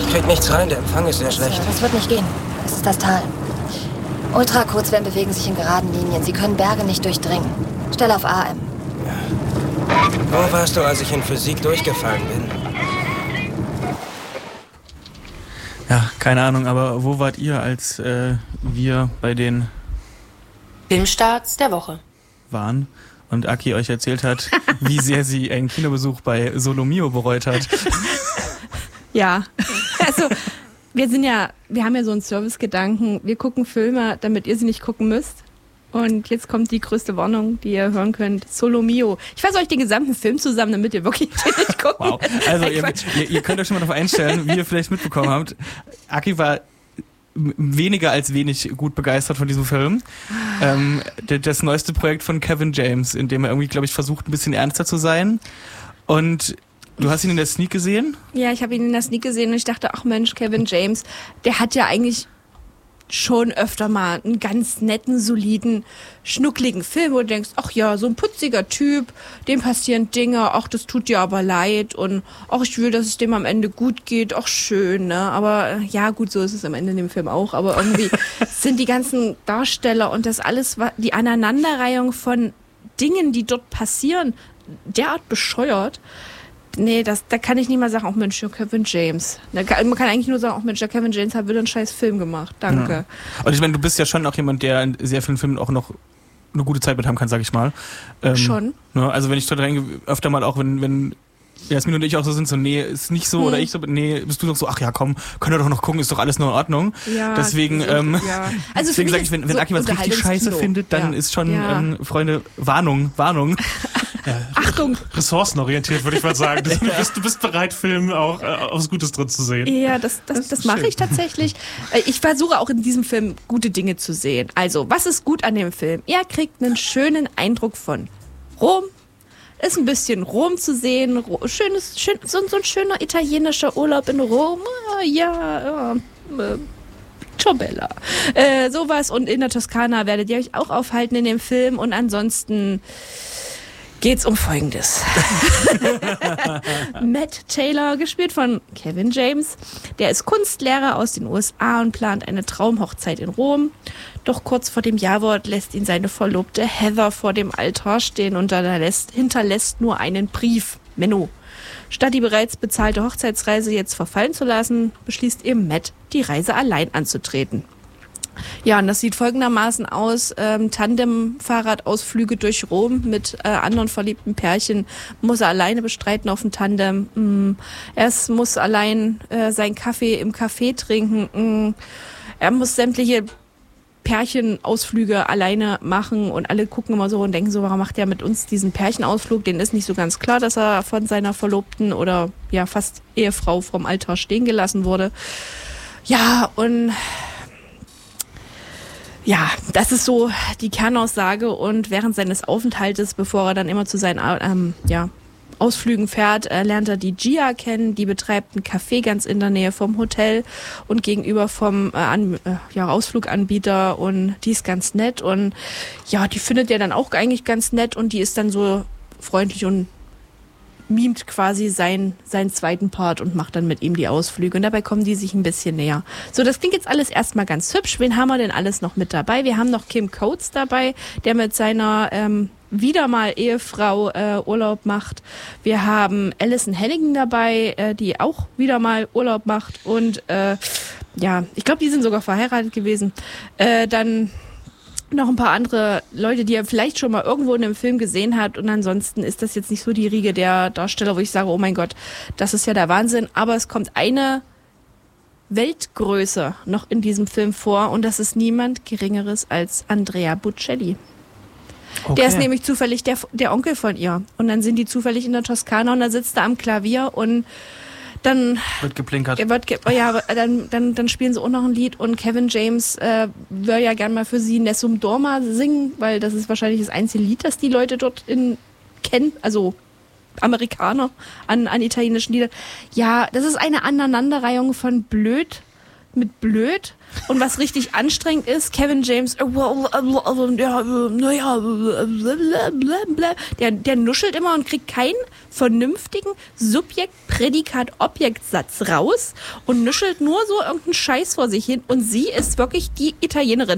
Ich krieg nichts rein, der Empfang ist sehr schlecht. Das wird nicht gehen. Es ist das Tal. Ultrakurzwellen bewegen sich in geraden Linien. Sie können Berge nicht durchdringen. Stell auf AM. Ja. Wo warst du, als ich in Physik durchgefallen bin? Ja, keine Ahnung, aber wo wart ihr, als wir bei den Filmstarts der Woche waren und Aki euch erzählt hat, wie sehr sie einen Kinobesuch bei Solo Mio bereut hat? Ja, also wir haben ja so einen Servicegedanken. Wir gucken Filme, damit ihr sie nicht gucken müsst. Und jetzt kommt die größte Warnung, die ihr hören könnt. Solo Mio. Ich fasse euch den gesamten Film zusammen, damit ihr wirklich nicht gucken. Wow. Also ihr könnt euch schon mal darauf einstellen, wie ihr vielleicht mitbekommen habt. Aki war weniger als wenig gut begeistert von diesem Film. Das neueste Projekt von Kevin James, in dem er irgendwie, glaube ich, versucht, ein bisschen ernster zu sein. Und du hast ihn in der Sneak gesehen? Ja, ich habe ihn in der Sneak gesehen und ich dachte, ach Mensch, Kevin James, der hat ja eigentlich schon öfter mal einen ganz netten, soliden, schnuckligen Film, wo du denkst, ach ja, so ein putziger Typ, dem passieren Dinge, ach, das tut dir aber leid und ach, ich will, dass es dem am Ende gut geht, ach, schön, ne, aber ja, gut, so ist es am Ende in dem Film auch, aber irgendwie sind die ganzen Darsteller und das alles, die Aneinanderreihung von Dingen, die dort passieren, derart bescheuert. Nee, da kann ich nicht mal sagen, auch Mensch, der Kevin James. Man kann eigentlich nur sagen, auch Mensch, der Kevin James hat wieder einen scheiß Film gemacht. Danke. Ja. Und ich meine, du bist ja schon auch jemand, der in sehr vielen Filmen auch noch eine gute Zeit mit haben kann, sag ich mal. Schon. Ne, also wenn ich dort reingehe, öfter mal auch, wenn Jasmin und ich auch so sind, so, nee, ist nicht so, oder ich so, nee, bist du doch so, ach ja, komm, können wir doch noch gucken, ist doch alles nur in Ordnung. Ja, deswegen, ja. Also deswegen sage ich, wenn so Aki was richtig scheiße findet, dann ist schon, Freunde, Warnung. Ja, Achtung! Ressourcenorientiert, würde ich mal sagen. Du bist bereit, Filme auch aufs Gutes drin zu sehen. Ja, das mache ich tatsächlich. Ich versuche auch in diesem Film gute Dinge zu sehen. Also, was ist gut an dem Film? Er kriegt einen schönen Eindruck von Rom. Ist ein bisschen Rom zu sehen. So ein schöner italienischer Urlaub in Rom. Ciao Bella. Sowas. Und in der Toskana werdet ihr euch auch aufhalten in dem Film. Und ansonsten geht's um Folgendes. Matt Taylor, gespielt von Kevin James, der ist Kunstlehrer aus den USA und plant eine Traumhochzeit in Rom. Doch kurz vor dem Jawort lässt ihn seine Verlobte Heather vor dem Altar stehen und hinterlässt nur einen Brief. Menno. Statt die bereits bezahlte Hochzeitsreise jetzt verfallen zu lassen, beschließt eben Matt, die Reise allein anzutreten. Ja, und das sieht folgendermaßen aus. Tandem-Fahrradausflüge durch Rom mit anderen verliebten Pärchen muss er alleine bestreiten auf dem Tandem. Er muss allein seinen Kaffee im Café trinken. Er muss sämtliche Pärchenausflüge alleine machen und alle gucken immer so und denken so, warum macht er mit uns diesen Pärchenausflug? Denen ist nicht so ganz klar, dass er von seiner Verlobten oder ja fast Ehefrau vom Altar stehen gelassen wurde. Ja, und ja, das ist so die Kernaussage und während seines Aufenthaltes, bevor er dann immer zu seinen Ausflügen fährt, lernt er die Gia kennen, die betreibt ein Café ganz in der Nähe vom Hotel und gegenüber vom Ausfluganbieter und die ist ganz nett und ja, die findet er dann auch eigentlich ganz nett und die ist dann so freundlich und mimt quasi seinen zweiten Part und macht dann mit ihm die Ausflüge. Und dabei kommen die sich ein bisschen näher. So, das klingt jetzt alles erstmal ganz hübsch. Wen haben wir denn alles noch mit dabei? Wir haben noch Kim Coates dabei, der mit seiner wieder mal Ehefrau Urlaub macht. Wir haben Alyson Hannigan dabei, die auch wieder mal Urlaub macht. Und ich glaube, die sind sogar verheiratet gewesen. Dann noch ein paar andere Leute, die ihr vielleicht schon mal irgendwo in einem Film gesehen habt und ansonsten ist das jetzt nicht so die Riege der Darsteller, wo ich sage, oh mein Gott, das ist ja der Wahnsinn, aber es kommt eine Weltgröße noch in diesem Film vor und das ist niemand Geringeres als Andrea Bocelli. Okay. Der ist nämlich zufällig der Onkel von ihr und dann sind die zufällig in der Toskana und da sitzt er am Klavier und dann wird geplinkert. Dann spielen sie auch noch ein Lied und Kevin James will ja gern mal für sie Nessun Dorma singen, weil das ist wahrscheinlich das einzige Lied, das die Leute dort kennen, also Amerikaner an italienischen Liedern. Ja, das ist eine Aneinanderreihung von blöd, mit blöd. Und was richtig anstrengend ist, Kevin James, der nuschelt immer und kriegt keinen vernünftigen Subjekt-Prädikat-Objekt-Satz raus und nuschelt nur so irgendeinen Scheiß vor sich hin. Und sie ist wirklich die Italienerin.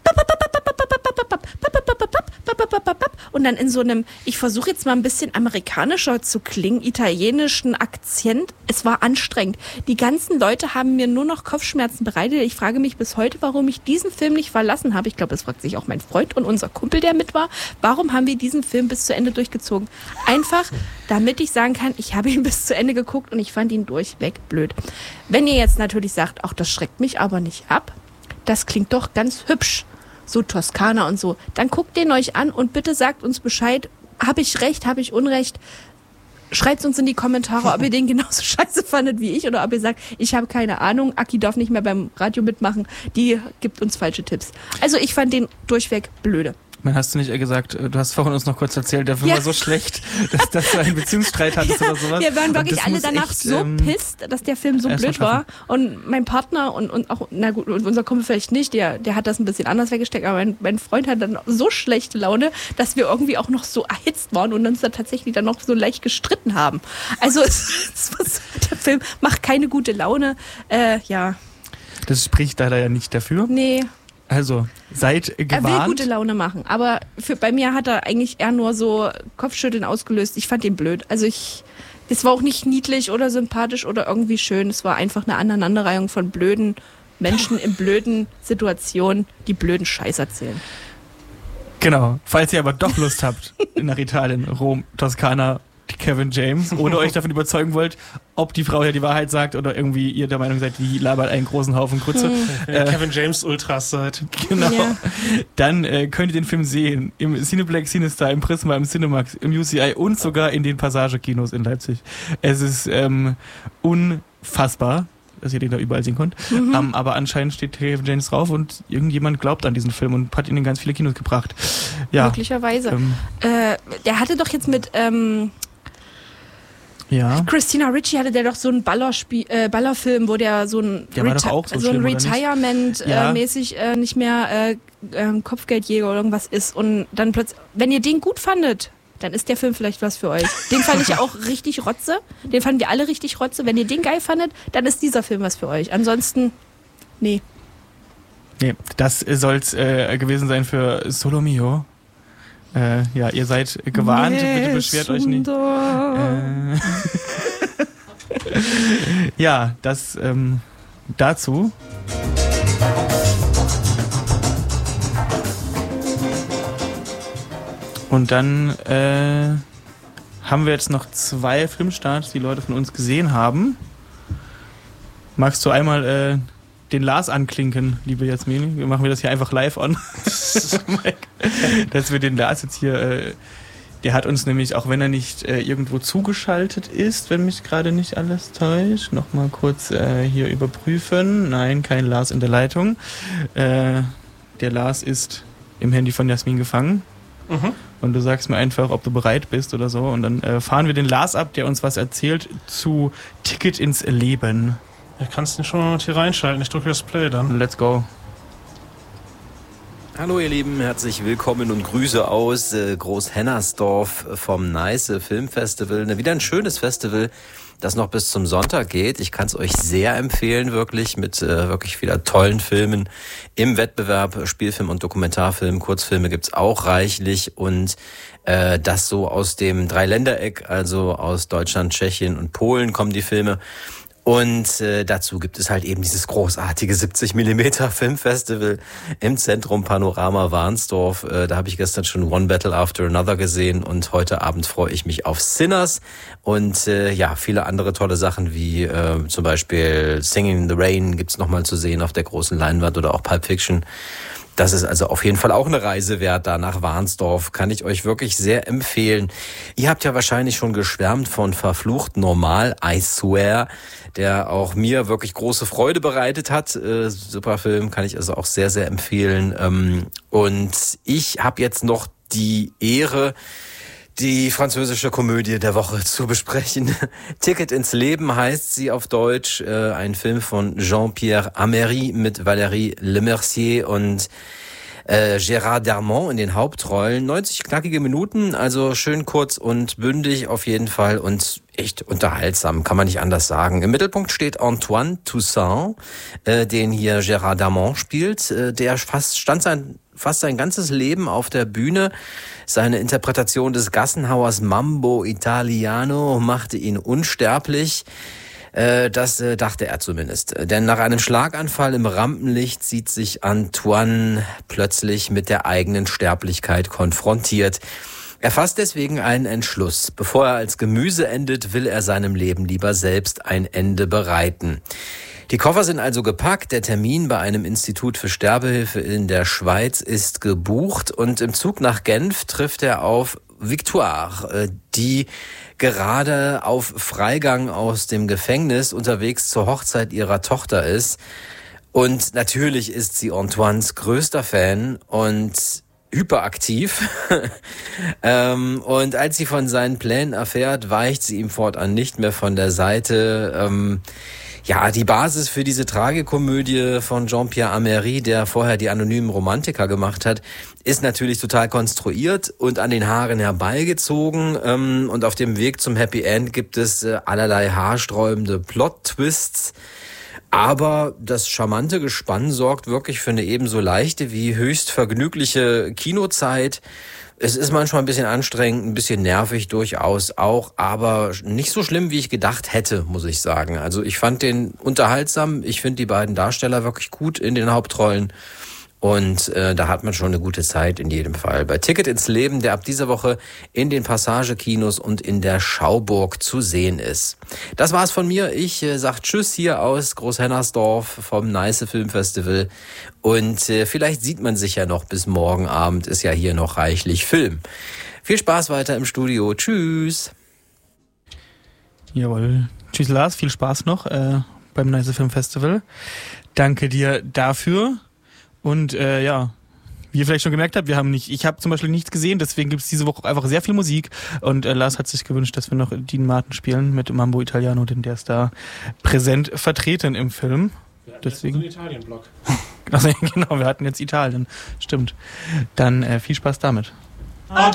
Und dann in so einem, ich versuche jetzt mal ein bisschen amerikanischer zu klingen, italienischen Akzent. Es war anstrengend. Die ganzen Leute haben mir nur noch Kopfschmerzen bereitet. Ich frage mich bis heute, warum ich diesen Film nicht verlassen habe. Ich glaube, das fragt sich auch mein Freund und unser Kumpel, der mit war. Warum haben wir diesen Film bis zu Ende durchgezogen? Einfach, damit ich sagen kann, ich habe ihn bis zu Ende geguckt und ich fand ihn durchweg blöd. Wenn ihr jetzt natürlich sagt, ach, das schreckt mich aber nicht ab, das klingt doch ganz hübsch. So Toskana und so. Dann guckt den euch an und bitte sagt uns Bescheid. Habe ich recht, habe ich Unrecht? Schreibt uns in die Kommentare, ob ihr den genauso scheiße fandet wie ich oder ob ihr sagt, ich habe keine Ahnung, Aki darf nicht mehr beim Radio mitmachen, die gibt uns falsche Tipps. Also ich fand den durchweg blöde. Hast du nicht gesagt, du hast vorhin uns noch kurz erzählt, der Film war so schlecht, dass du einen Beziehungsstreit hattest oder sowas. Wir waren wirklich alle danach echt, so pisst, dass der Film so blöd war. Und mein Partner und auch, na gut, unser Kumpel vielleicht nicht, der hat das ein bisschen anders weggesteckt, aber mein Freund hat dann so schlechte Laune, dass wir irgendwie auch noch so erhitzt waren und uns dann tatsächlich dann noch so leicht gestritten haben. Also der Film macht keine gute Laune, ja. Das spricht leider ja nicht dafür. Nee. Also, seid gewarnt. Er will gute Laune machen, aber bei mir hat er eigentlich eher nur so Kopfschütteln ausgelöst. Ich fand ihn blöd. Also das war auch nicht niedlich oder sympathisch oder irgendwie schön. Es war einfach eine Aneinanderreihung von blöden Menschen in blöden Situationen, die blöden Scheiß erzählen. Genau. Falls ihr aber doch Lust habt, nach Italien, Rom, Toskana, Kevin James, oder euch davon überzeugen wollt, ob die Frau ja die Wahrheit sagt oder irgendwie ihr der Meinung seid, die labert einen großen Haufen Grütze. Kevin James Ultras seid. Genau. Ja. Dann könnt ihr den Film sehen im Cineplex, Cinestar, im Prisma, im Cinemax, im UCI und sogar in den Passage-Kinos in Leipzig. Es ist unfassbar, dass ihr den da überall sehen könnt. Aber anscheinend steht Kevin James drauf und irgendjemand glaubt an diesen Film und hat ihn in ganz viele Kinos gebracht. Ja. Möglicherweise. Der hatte doch jetzt mit ja. Christina Ricci hatte der doch so einen Ballerfilm, wo der so ein Retirement-mäßig nicht mehr Kopfgeldjäger oder irgendwas ist. Und dann plötzlich, wenn ihr den gut fandet, dann ist der Film vielleicht was für euch. Den fand ich ja auch richtig Rotze. Den fanden wir alle richtig Rotze. Wenn ihr den geil fandet, dann ist dieser Film was für euch. Ansonsten, nee. Nee, das soll's gewesen sein für Solo Mio. Ja, ihr seid gewarnt, bitte beschwert euch nicht. Ja, das dazu. Und dann haben wir jetzt noch 2 Filmstarts, die Leute von uns gesehen haben. Magst du einmal den Lars anklinken, liebe Jasmin? Machen wir das hier einfach live on. Dass wir den Lars jetzt hier, der hat uns nämlich, auch wenn er nicht irgendwo zugeschaltet ist, wenn mich gerade nicht alles täuscht, nochmal kurz hier überprüfen. Nein, kein Lars in der Leitung. Der Lars ist im Handy von Jasmin gefangen. Und du sagst mir einfach, ob du bereit bist oder so. Und dann fahren wir den Lars ab, der uns was erzählt zu Ticket ins Leben. Ja, kannst du schon mal hier reinschalten. Ich drücke das Play dann. Let's go. Hallo ihr Lieben, herzlich willkommen und Grüße aus Großhennersdorf vom Neiße Filmfestival. Wieder ein schönes Festival, das noch bis zum Sonntag geht. Ich kann es euch sehr empfehlen, wirklich, mit wirklich vieler tollen Filmen im Wettbewerb. Spielfilm und Dokumentarfilm, Kurzfilme gibt's auch reichlich und das so aus dem Dreiländereck, also aus Deutschland, Tschechien und Polen kommen die Filme. Und dazu gibt es halt eben dieses großartige 70mm Filmfestival im Zentrum Panorama Warnsdorf. Da habe ich gestern schon One Battle After Another gesehen und heute Abend freue ich mich auf Sinners und ja, viele andere tolle Sachen wie zum Beispiel Singing in the Rain gibt's nochmal zu sehen auf der großen Leinwand oder auch Pulp Fiction. Das ist also auf jeden Fall auch eine Reise wert, da nach Warnsdorf. Kann ich euch wirklich sehr empfehlen. Ihr habt ja wahrscheinlich schon geschwärmt von Verflucht Normal, I Swear, der auch mir wirklich große Freude bereitet hat. Super Film, kann ich also auch sehr, sehr empfehlen. Und ich habe jetzt noch die Ehre, die französische Komödie der Woche zu besprechen. Ticket ins Leben heißt sie auf Deutsch. Ein Film von Jean-Pierre Améry mit Valérie Lemercier und Gérard Darmon in den Hauptrollen. 90 knackige Minuten, also schön kurz und bündig auf jeden Fall und echt unterhaltsam, kann man nicht anders sagen. Im Mittelpunkt steht Antoine Toussaint, den hier Gérard Darmon spielt. Der stand fast sein ganzes Leben auf der Bühne. Seine Interpretation des Gassenhauers Mambo Italiano machte ihn unsterblich. Das dachte er zumindest. Denn nach einem Schlaganfall im Rampenlicht sieht sich Antoine plötzlich mit der eigenen Sterblichkeit konfrontiert. Er fasst deswegen einen Entschluss. Bevor er als Gemüse endet, will er seinem Leben lieber selbst ein Ende bereiten. Die Koffer sind also gepackt, der Termin bei einem Institut für Sterbehilfe in der Schweiz ist gebucht und im Zug nach Genf trifft er auf Victoire, die gerade auf Freigang aus dem Gefängnis unterwegs zur Hochzeit ihrer Tochter ist. Und natürlich ist sie Antoines größter Fan und hyperaktiv. Und als sie von seinen Plänen erfährt, weicht sie ihm fortan nicht mehr von der Seite. Die Basis für diese Tragikomödie von Jean-Pierre Améry, der vorher die anonymen Romantiker gemacht hat, ist natürlich total konstruiert und an den Haaren herbeigezogen. Und auf dem Weg zum Happy End gibt es allerlei haarsträubende Plot-Twists. Aber das charmante Gespann sorgt wirklich für eine ebenso leichte wie höchst vergnügliche Kinozeit. Es ist manchmal ein bisschen anstrengend, ein bisschen nervig durchaus auch, aber nicht so schlimm, wie ich gedacht hätte, muss ich sagen. Also ich fand den unterhaltsam, ich finde die beiden Darsteller wirklich gut in den Hauptrollen und da hat man schon eine gute Zeit in jedem Fall. Bei Ticket ins Leben, der ab dieser Woche in den Passage-Kinos und in der Schauburg zu sehen ist. Das war's von mir. Ich sag Tschüss hier aus Großhennersdorf vom Neiße Filmfestival. Und vielleicht sieht man sich ja noch bis morgen Abend, ist ja hier noch reichlich Film. Viel Spaß weiter im Studio. Tschüss. Jawohl. Tschüss Lars, viel Spaß noch beim Neiße Filmfestival. Danke dir dafür. Und wie ihr vielleicht schon gemerkt habt, ich habe zum Beispiel nichts gesehen, deswegen gibt es diese Woche einfach sehr viel Musik. Und Lars hat sich gewünscht, dass wir noch Dean Martin spielen mit Mambo Italiano, denn der ist da präsent vertreten im Film. Deswegen. So einen Italien-Block. Also, genau, wir hatten jetzt Italien. Stimmt. Dann viel Spaß damit.